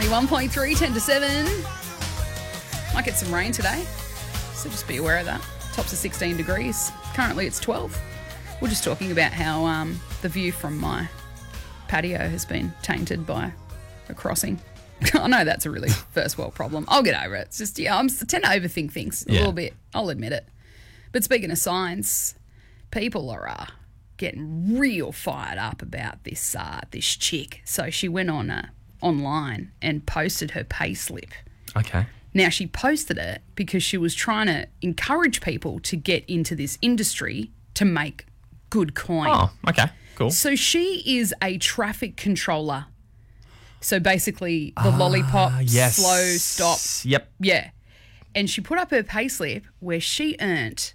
91.3, 10 to 7. Might get some rain today, so just be aware of that. Tops of 16 degrees. Currently it's 12. We're just talking about how the view from my patio has been tainted by a crossing. I know that's a really first world problem. I'll get over it. It's just, I tend to overthink things a little bit. I'll admit it. But speaking of signs, people are getting real fired up about this chick. So she went on online and posted her pay slip. Okay. Now, she posted it because she was trying to encourage people to get into this industry to make good coin. Oh, okay. Cool. So she is a traffic controller. So basically the lollipop, yes. slow, stop. Yep. Yeah. And she put up her pay slip where she earned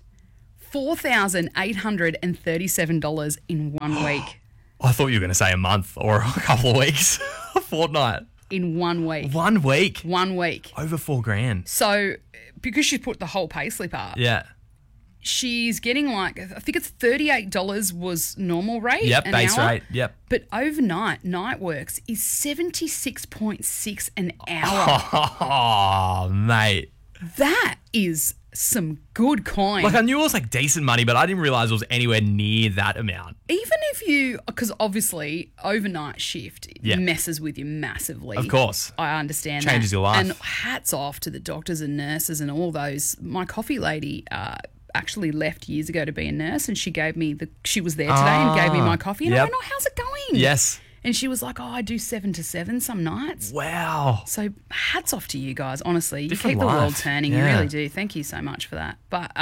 $4,837 in 1 week. I thought you were going to say a month or a couple of weeks, a fortnight. In 1 week. 1 week. 1 week. Over $4,000. So because she put the whole pay slip up, Yeah. she's getting I think it's $38 was normal rate. Yep, an base hour. rate. Yep. But overnight, night works is 76.6 an hour. Oh, mate. That is some good coin. Like, I knew it was like decent money, but I didn't realize it was anywhere near that amount. Even if you, because obviously overnight shift messes with you massively. Of course. I understand Changes that. your life. And hats off to the doctors and nurses and all those. My coffee lady actually left years ago to be a nurse, and she was there today and gave me my coffee. And I went, oh, how's it going? Yes. And she was like, oh, I do 7 to 7 some nights. Wow. So hats off to you guys, honestly. You Different keep the world life. turning. Yeah. You really do. Thank you so much for that. But,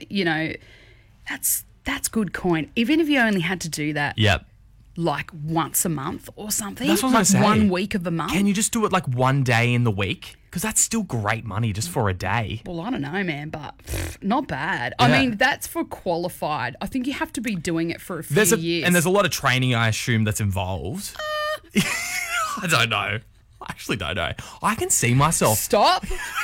that's good coin. Even if you only had to do that Yep. like once a month or something. That's what I was like gonna say. 1 week of the month. Can you just do it like one day in the week? Because that's still great money just for a day. Well, I don't know, man, but not bad. Yeah. I mean, that's for qualified. I think you have to be doing it for a few years. And there's a lot of training, I assume, that's involved. I don't know. I actually don't know. I can see myself. Stop.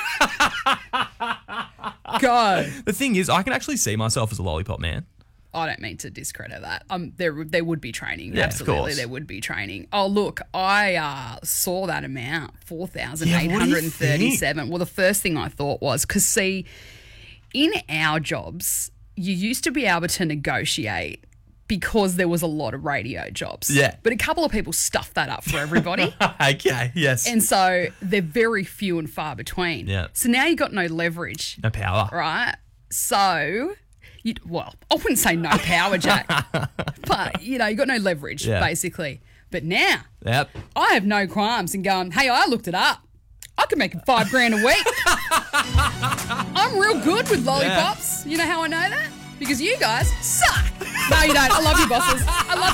Go. The thing is, I can actually see myself as a lollipop man. I don't mean to discredit that. There would be training. Yeah, of Absolutely, course. there would be training. Oh, look, I saw that amount, Yeah, what do you 4,837. Well, the first thing I thought was, because see, in our jobs, you used to be able to negotiate because there was a lot of radio jobs. Yeah. But a couple of people stuffed that up for everybody. Okay, yes. And so they're very few and far between. Yeah. So now you've got no leverage. No power. Right? So, I wouldn't say no power, Jack, but, you got no leverage, basically. But now, Yep. I have no qualms in going, hey, I looked it up. I can make $5,000 a week. I'm real good with lollipops. You know how I know that? Because you guys suck. No, you don't. I love you, bosses. I love you.